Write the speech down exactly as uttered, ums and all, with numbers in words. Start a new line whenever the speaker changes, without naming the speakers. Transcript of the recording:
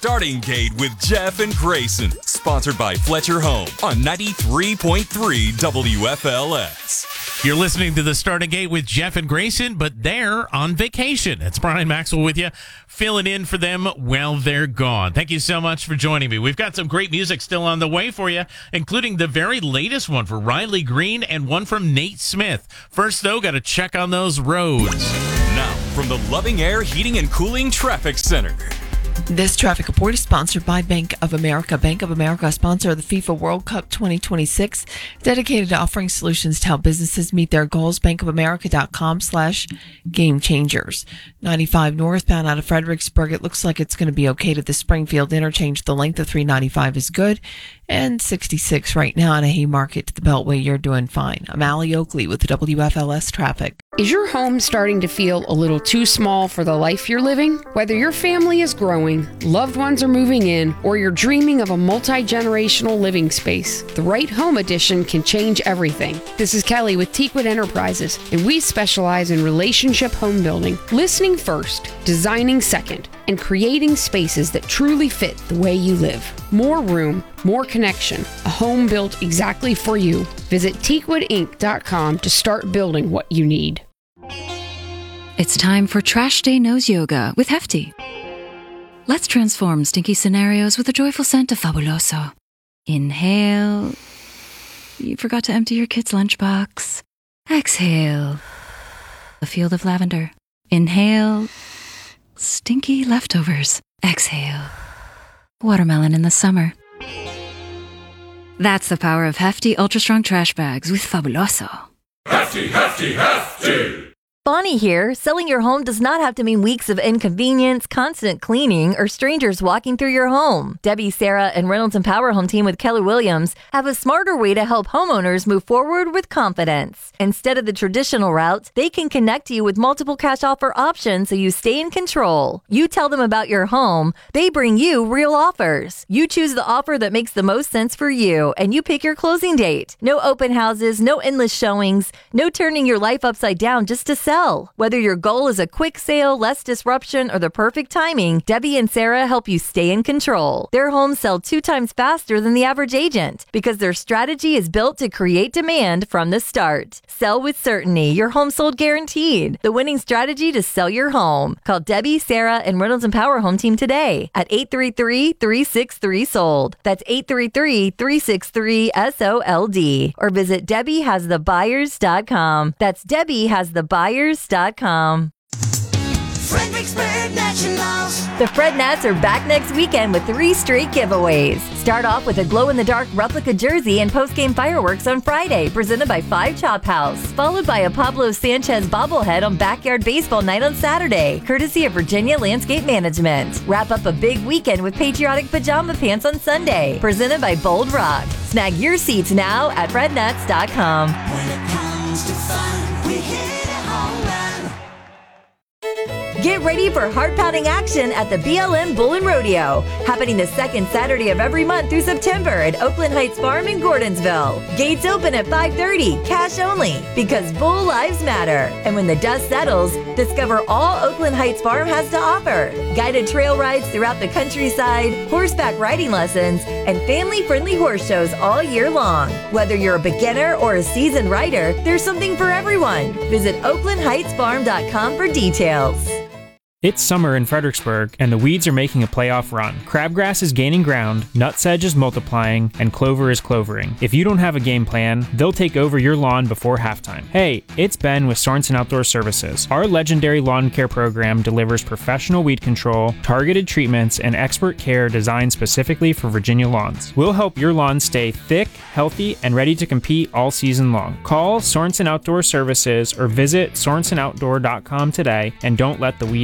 Starting Gate with Jeff and Grayson. Sponsored by Fletcher Home on ninety-three point three W F L S.
You're listening to The Starting Gate with Jeff and Grayson, but they're on vacation. It's Brian Maxwell with you, filling in for them while they're gone. Thank you so much for joining me. We've got some great music still on the way for you, including the very latest one for Riley Green and one from Nate Smith. First, though, got to check on those roads.
Now, from the Loving Air Heating and Cooling Traffic Center.
This traffic report is sponsored by Bank of America. Bank of America, sponsor of the FIFA World Cup twenty twenty-six, dedicated to offering solutions to help businesses meet their goals. bankofamerica.com slash game changers. ninety-five northbound out of Fredericksburg. It looks like it's going to be okay to the Springfield interchange. The length of three ninety-five is good. And sixty-six right now at a Haymarket to the Beltway. You're doing fine. I'm Allie Oakley with the W F L S traffic.
Is your home starting to feel a little too small for the life you're living? Whether your family is growing, loved ones are moving in, or you're dreaming of a multi-generational living space, the right home addition can change everything. This is Kelly with Teakwood Enterprises, and we specialize in relationship home building, listening first, designing second, and creating spaces that truly fit the way you live. More room, more connection, a home built exactly for you. Visit teakwood inc dot com to start building what you need.
It's time for Trash Day Nose Yoga with Hefty. Let's transform stinky scenarios with a joyful scent of Fabuloso. Inhale. You forgot to empty your kid's lunchbox. Exhale. A field of lavender. Inhale. Stinky leftovers. Exhale. Watermelon in the summer. That's the power of Hefty Ultra Strong Trash Bags with Fabuloso.
Hefty, hefty, hefty!
Bonnie here. Selling your home does not have to mean weeks of inconvenience, constant cleaning, or strangers walking through your home. Debbie, Sarah, and Reynolds and Power Home Team with Keller Williams have a smarter way to help homeowners move forward with confidence. Instead of the traditional route, they can connect you with multiple cash offer options so you stay in control. You tell them about your home, they bring you real offers. You choose the offer that makes the most sense for you, and you pick your closing date. No open houses, no endless showings, no turning your life upside down just to sell. Whether your goal is a quick sale, less disruption, or the perfect timing, Debbie and Sarah help you stay in control. Their homes sell two times faster than the average agent because their strategy is built to create demand from the start. Sell with certainty. Your home sold guaranteed. The winning strategy to sell your home. Call Debbie, Sarah, and Reynolds and Power Home Team today at eight three three, three six three, sold. That's eight three three, three six three, S O L D. Or visit Debbie Has The Buyers dot com. That's Debbie Has The Buyers dot com.
Fredericksburg Nationals.
The Fred Nats are back next weekend with three straight giveaways. Start off with a glow-in-the-dark replica jersey and post-game fireworks on Friday, presented by Five Chop House. Followed by a Pablo Sanchez bobblehead on Backyard Baseball Night on Saturday, courtesy of Virginia Landscape Management. Wrap up a big weekend with patriotic pajama pants on Sunday, presented by Bold Rock. Snag your seats now at fred nats dot com.
When it comes to fun, we hit a home run.
Get ready for heart-pounding action at the B L M Bull and Rodeo, happening the second Saturday of every month through September at Oakland Heights Farm in Gordonsville. Gates open at five thirty, cash only, because Bull Lives Matter. And when the dust settles, discover all Oakland Heights Farm has to offer. Guided trail rides throughout the countryside, horseback riding lessons, and family-friendly horse shows all year long. Whether you're a beginner or a seasoned rider, there's something for everyone. Visit oakland heights farm dot com for details.
It's summer in Fredericksburg, and the weeds are making a playoff run. Crabgrass is gaining ground, nutsedge is multiplying, and clover is clovering. If you don't have a game plan, they'll take over your lawn before halftime. Hey, it's Ben with Sorensen Outdoor Services. Our legendary lawn care program delivers professional weed control, targeted treatments, and expert care designed specifically for Virginia lawns. We'll help your lawn stay thick, healthy, and ready to compete all season long. Call Sorensen Outdoor Services or visit sorensen outdoor dot com today, and don't let the weeds